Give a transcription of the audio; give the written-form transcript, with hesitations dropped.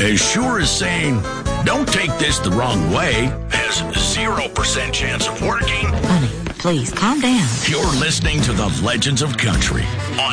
as sure as saying, "Don't take this the wrong way," has 0% chance of working. Honey, please calm down. You're listening to the Legends of Country on